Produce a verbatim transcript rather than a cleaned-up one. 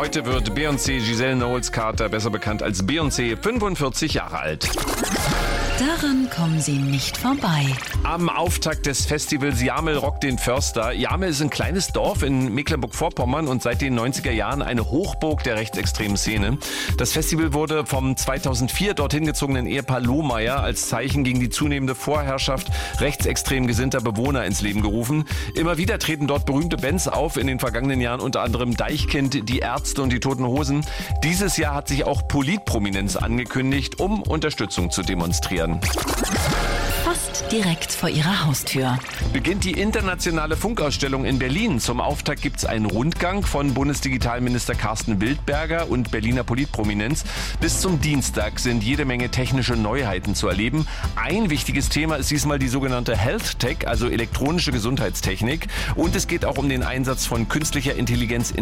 Heute wird Beyoncé Giselle Knowles-Carter, besser bekannt als Beyoncé, fünfundvierzig Jahre alt. Daran kommen Sie nicht vorbei. Am Auftakt des Festivals Jamel rockt den Förster. Jamel ist ein kleines Dorf in Mecklenburg-Vorpommern und seit den neunziger Jahren eine Hochburg der rechtsextremen Szene. Das Festival wurde vom zweitausendvier dorthin gezogenen Ehepaar Lohmeier als Zeichen gegen die zunehmende Vorherrschaft rechtsextrem gesinnter Bewohner ins Leben gerufen. Immer wieder treten dort berühmte Bands auf, in den vergangenen Jahren unter anderem Deichkind, Die Ärzte und die Toten Hosen. Dieses Jahr hat sich auch Politprominenz angekündigt, um Unterstützung zu demonstrieren. Fast direkt vor Ihrer Haustür beginnt die internationale Funkausstellung in Berlin. Zum Auftakt gibt es einen Rundgang von Bundesdigitalminister Carsten Wildberger und Berliner Politprominenz. Bis zum Dienstag sind jede Menge technische Neuheiten zu erleben. Ein wichtiges Thema ist diesmal die sogenannte Health Tech, also elektronische Gesundheitstechnik. Und es geht auch um den Einsatz von künstlicher Intelligenz in